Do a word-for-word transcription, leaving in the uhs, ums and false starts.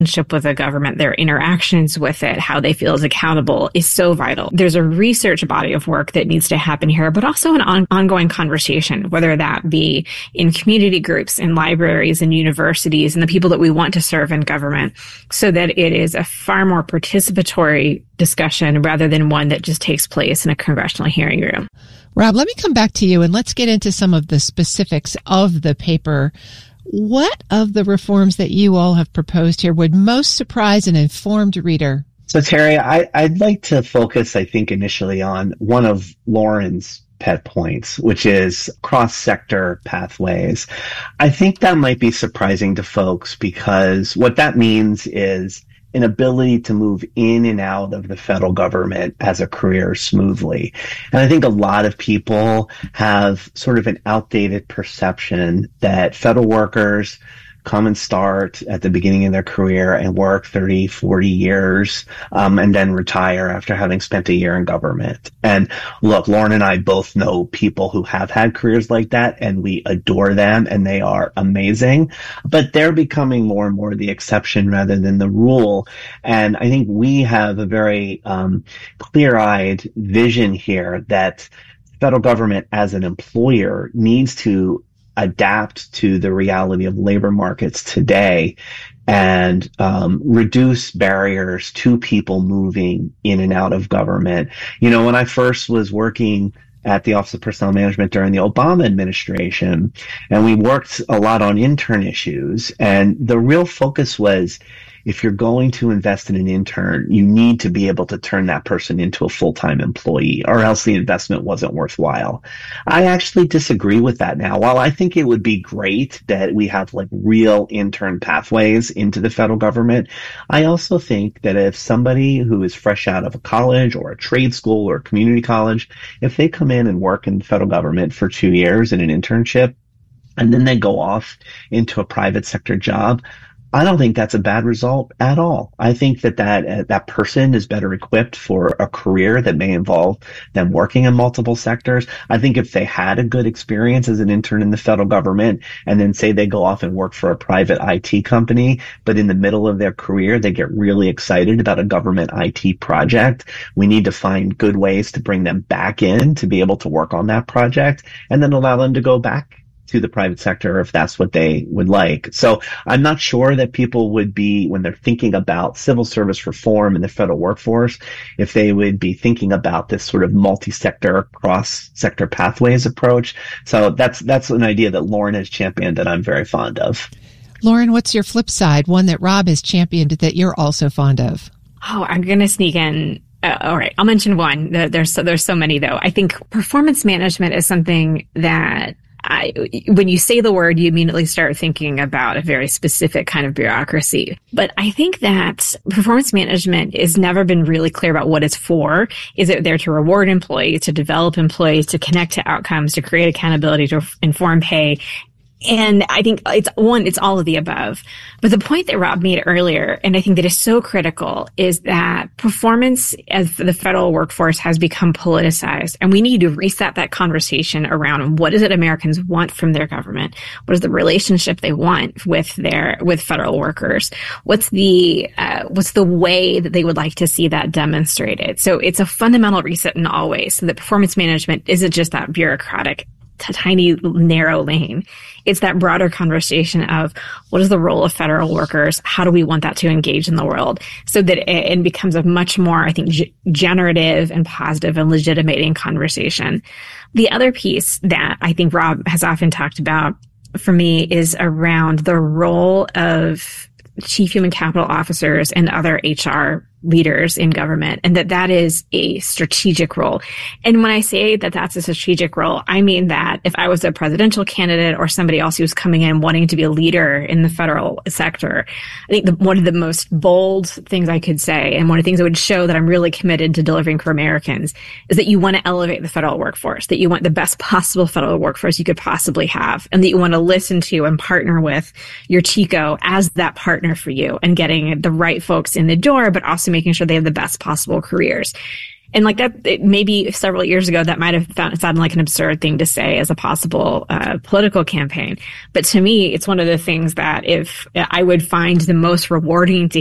relationship with the government, their interactions with it, how they feel is accountable is so vital. There's a research body of work that needs to happen here, but also an on- ongoing conversation, whether that be in community groups, in libraries, and universities, and the people that we want to serve in government, so that it is a far more participatory discussion rather than one that just takes place in a congressional hearing room. Rob, let me come back to you and let's get into some of the specifics of the paper. What of the reforms that you all have proposed here would most surprise an informed reader? So, Terry, I, I'd like to focus, I think, initially on one of Lauren's pet points, which is cross-sector pathways. I think that might be surprising to folks because what that means is an ability to move in and out of the federal government as a career smoothly. And I think a lot of people have sort of an outdated perception that federal workers come and start at the beginning of their career and work thirty, forty years, um, and then retire after having spent a year in government. And look, Lauren and I both know people who have had careers like that, and we adore them, and they are amazing. But they're becoming more and more the exception rather than the rule. And I think we have a very um, clear-eyed vision here that federal government as an employer needs to adapt to the reality of labor markets today and um, reduce barriers to people moving in and out of government. You know, when I first was working at the Office of Personnel Management during the Obama administration, and we worked a lot on intern issues, and the real focus was, if you're going to invest in an intern, you need to be able to turn that person into a full-time employee, or else the investment wasn't worthwhile. I actually disagree with that now. While I think it would be great that we have like real intern pathways into the federal government, I also think that if somebody who is fresh out of a college or a trade school or a community college, if they come in and work in the federal government for two years in an internship, and then they go off into a private sector job, I don't think that's a bad result at all. I think that that, uh, that person is better equipped for a career that may involve them working in multiple sectors. I think if they had a good experience as an intern in the federal government and then say they go off and work for a private I T company, but in the middle of their career, they get really excited about a government I T project, we need to find good ways to bring them back in to be able to work on that project and then allow them to go back to the private sector if that's what they would like. So I'm not sure that people would be, when they're thinking about civil service reform in the federal workforce, if they would be thinking about this sort of multi-sector, cross-sector pathways approach. So that's that's an idea that Lauren has championed that I'm very fond of. Lauren, what's your flip side, one that Rob has championed that you're also fond of? Oh, I'm going to sneak in. Uh, all right. I'll mention one. There's so, there's so many, though. I think performance management is something that I, when you say the word, you immediately start thinking about a very specific kind of bureaucracy. But I think that performance management has never been really clear about what it's for. Is it there to reward employees, to develop employees, to connect to outcomes, to create accountability, to inform pay? And I think it's one, it's all of the above. But the point that Rob made earlier, and I think that is so critical, is that performance as the federal workforce has become politicized. And we need to reset that conversation around what is it Americans want from their government? What is the relationship they want with their, with federal workers? What's the, uh, what's the way that they would like to see that demonstrated? So it's a fundamental reset in all ways, so that performance management isn't just that bureaucratic a tiny narrow lane. It's that broader conversation of what is the role of federal workers? How do we want that to engage in the world? So that it, it becomes a much more, I think, g- generative and positive and legitimating conversation. The other piece that I think Rob has often talked about for me is around the role of chief human capital officers and other H R leaders in government, and that that is a strategic role. And when I say that that's a strategic role, I mean that if I was a presidential candidate or somebody else who was coming in wanting to be a leader in the federal sector, I think the, one of the most bold things I could say, and one of the things that would show that I'm really committed to delivering for Americans, is that you want to elevate the federal workforce, that you want the best possible federal workforce you could possibly have, and that you want to listen to and partner with your Chico as that partner for you and getting the right folks in the door, but also making sure they have the best possible careers. And like that, it, maybe several years ago, that might have found, sounded like an absurd thing to say as a possible uh, political campaign. But to me, it's one of the things that if I would find the most rewarding to